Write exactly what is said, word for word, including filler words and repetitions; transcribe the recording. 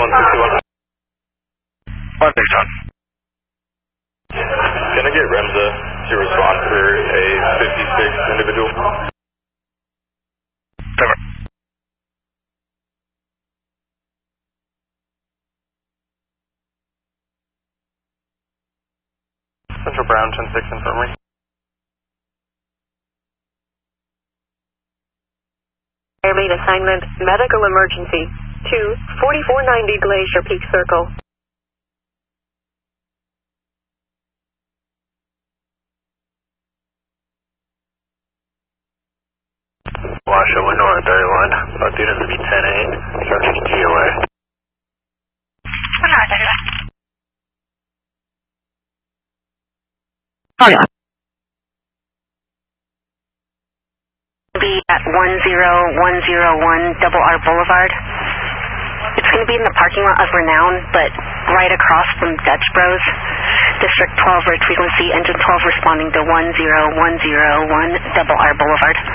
sixty-one, sixty-one. One Nixon. Can I get Remza to respond for a fifty-six individual? Never. Central Brown, ten six Infirmary. Air main assignment, medical emergency, two forty-four ninety Glacier Peak Circle. Washoe, one North thirty-one, about units to be ten eight, instructions G O A. one North thirty-one. Oh yeah. Be at one zero one zero one Double R Boulevard. It's going to be in the parking lot of Renown, but right across from Dutch Bros. District twelve, rate frequency, engine twelve responding to one zero one zero one Double R Boulevard.